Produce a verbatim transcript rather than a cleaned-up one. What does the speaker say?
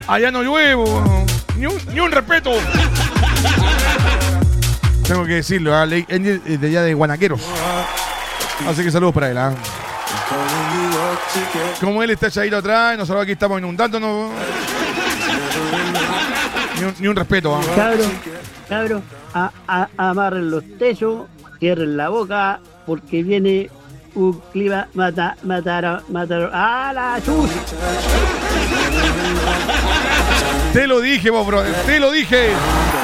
Allá no lluevo. Ni un, ni un respeto. Tengo que decirlo, ¿eh? De allá de Guanaqueros. Así que saludos para él, ¿eh? Como él está echadito atrás, y nosotros aquí estamos inundándonos. Ni un, ni un respeto, ¿eh? Cabros, cabros, a, a, amarren los techos, cierren la boca, porque viene un clima mata, matar, matar a la chus. Te lo dije, vos, bro, te lo dije.